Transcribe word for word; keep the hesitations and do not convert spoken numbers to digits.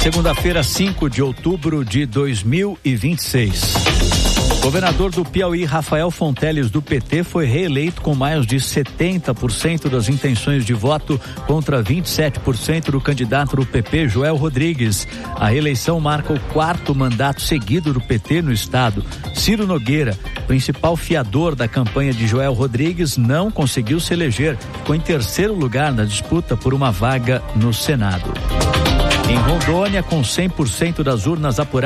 Segunda-feira, cinco de outubro de dois mil e vinte e seis. Governador do Piauí, Rafael Fonteles, do P T, foi reeleito com mais de setenta por cento das intenções de voto contra vinte e sete por cento do candidato do P P, Joel Rodrigues. A reeleição marca o quarto mandato seguido do P T no estado. Ciro Nogueira, principal fiador da campanha de Joel Rodrigues, não conseguiu se eleger. Ficou em terceiro lugar na disputa por uma vaga no Senado. Em Rondônia, com cem por cento das urnas apuradas,